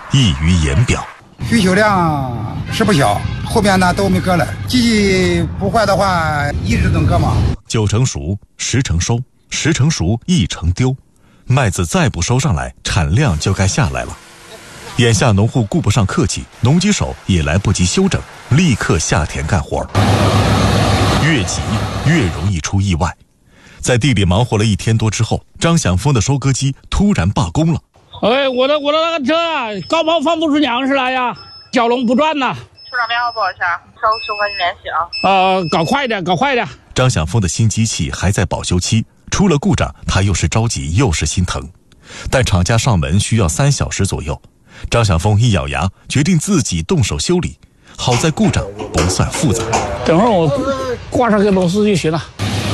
溢于言表。 需求量是不小，后边呢都没割了，机器不坏的话一直能割嘛。 9成熟，10成收，10成熟1成丢，麦子再不收上来，产量就该下来了。眼下农户顾不上客气，农机手也来不及休整，立刻下田干活。越急越容易出意外。在地里忙活了1天多之后，张享峰的收割机突然罢工了。 我的那个车啊，高抛放不出粮食来呀，小龙不转呐。 出厂编号多少钱？稍和你联系啊。 搞快点。 张享峰的新机器还在保修期，出了故障，他又是着急又是心疼。但厂家上门需要3小时左右，张享峰一咬牙，决定自己动手修理。好在故障不算复杂， 等会儿我挂上个螺丝就行了。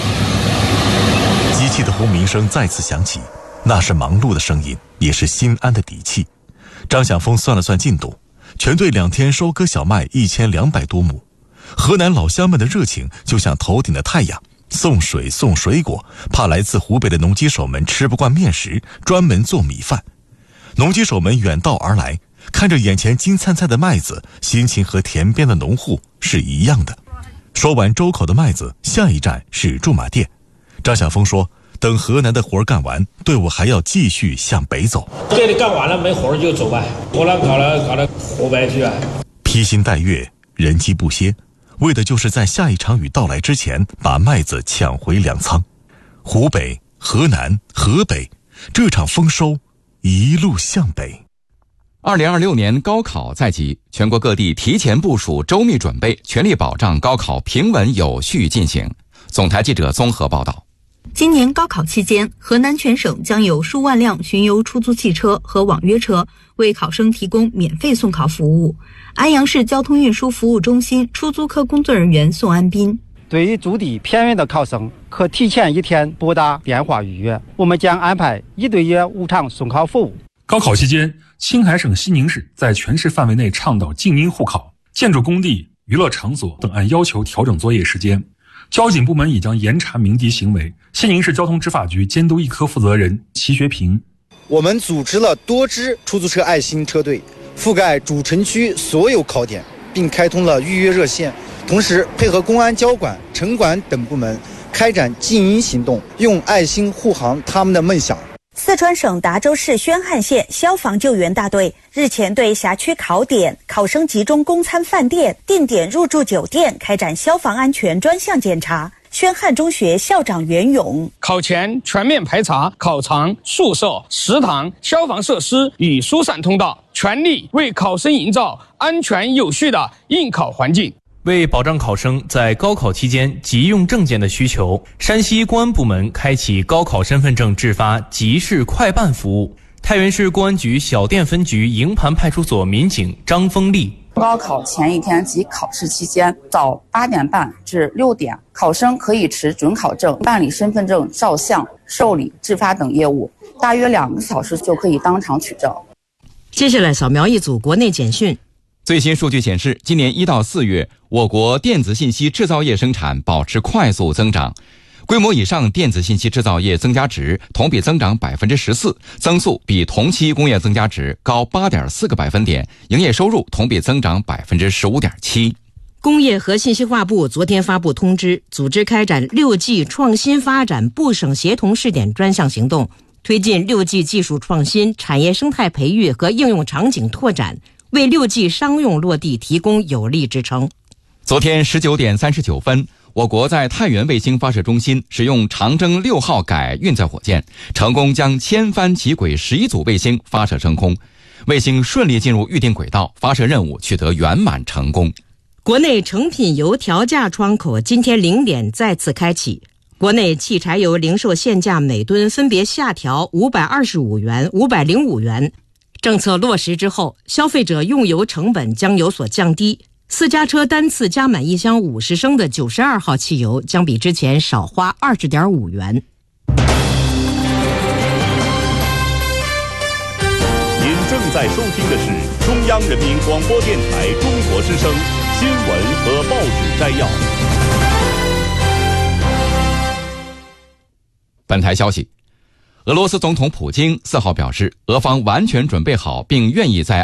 机器的轰鸣声再次响起，那是忙碌的声音，也是心安的底气。张享峰算了算进度，全队2天收割小麦1200多亩。河南老乡们的热情就像头顶的太阳，送水送水果，怕来自湖北的农机手们吃不惯面食，专门做米饭。农机手们远道而来，看着眼前金灿灿的麦子，心情和田边的农户是一样的。收完周口的麦子，下一站是驻马店。张晓峰说，等河南的活干完，队伍还要继续向北走。 这里干完了没活就走吧，我俩搞了湖北去啊。 披星戴月，人机不歇，为的就是在下一场雨到来之前把麦子抢回粮仓。湖北、河南、河北，这场丰收一路向北。 2026年高考在即，全国各地提前部署周密准备，全力保障高考平稳有序进行。总台记者综合报道。 今年高考期间，河南全省将有数万辆巡游出租汽车和网约车为考生提供免费送考服务。安阳市交通运输服务中心出租科工作人员宋安斌： 对于驻地偏远的考生，可提前1天拨打电话预约，我们将安排1对1无偿送考服务。 高考期间，青海省西宁市在全市范围内倡导静音护考，建筑工地、娱乐场所等按要求调整作业时间。交警部门已将严查鸣笛行为。西宁市交通执法局监督一科负责人齐学平： 我们组织了多支出租车爱心车队，覆盖主城区所有考点，并开通了预约热线，同时配合公安交管、城管等部门开展静音行动，用爱心护航他们的梦想。 四川省达州市宣汉县消防救援大队日前对辖区考点、考生集中供餐饭店、定点入住酒店开展消防安全专项检查。宣汉中学校长袁勇： 考前全面排查考场、宿舍、食堂、消防设施与疏散通道，全力为考生营造安全有序的应考环境。 为保障考生在高考期间急用证件的需求，山西公安部门开启高考身份证制发即时快办服务。太原市公安局小店分局营盘派出所民警张峰丽： 高考前1天及考试期间，早8点半至6点，考生可以持准考证办理身份证照相、受理、制发等业务，大约2个小时就可以当场取证。 接下来扫描一组国内简讯。 最新数据显示，今年1到4月，我国电子信息制造业生产保持快速增长，规模以上电子信息制造业增加值同比增长14%，增速比同期工业增加值高8.4个百分点，营业收入同比增长15.7%。 工业和信息化部昨天发布通知，组织开展6G 创新发展部省协同试点专项行动，推进6G 技术创新、产业生态培育和应用场景拓展，为6G 商用落地提供有力支撑。 昨天19点39分，我国在太原卫星发射中心使用长征6号改运载火箭，成功将千帆齐轨11组卫星发射升空，卫星顺利进入预定轨道，发射任务取得圆满成功。 国内成品油调价窗口今天0点再次开启，国内汽柴油零售限价每吨分别下调525元、505元。政策落实之后，消费者用油成本将有所降低。私家车单次加满1箱50升的92号汽油将比之前少花20.5元。 您正在收听的是中央人民广播电台中国之声新闻和报纸摘要。 本台消息，俄罗斯总统普京4号表示，俄方完全准备好并愿意在